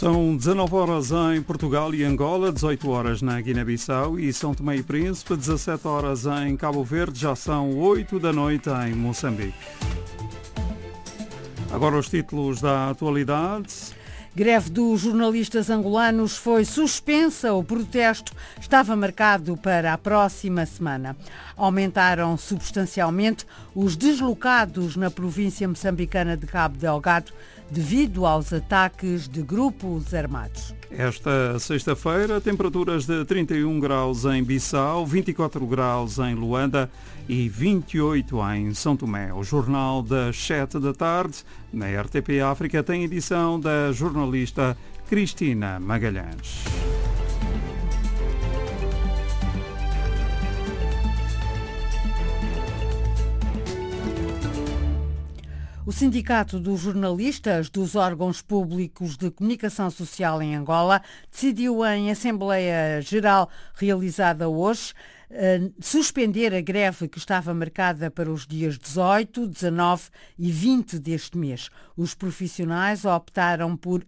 São 19 horas em Portugal e Angola, 18 horas na Guiné-Bissau e São Tomé e Príncipe, 17 horas em Cabo Verde, já são 8 da noite em Moçambique. Agora os títulos da atualidade. Greve dos jornalistas angolanos foi suspensa. O protesto estava marcado para a próxima semana. Aumentaram substancialmente os deslocados na província moçambicana de Cabo Delgado devido aos ataques de grupos armados. Esta sexta-feira, temperaturas de 31 graus em Bissau, 24 graus em Luanda e 28 em São Tomé. O Jornal das 7 da tarde, na RTP África, tem edição da jornalista Cristina Magalhães. O Sindicato dos Jornalistas dos Órgãos Públicos de Comunicação Social em Angola decidiu em Assembleia Geral realizada hoje suspender a greve que estava marcada para os dias 18, 19 e 20 deste mês. Os profissionais optaram por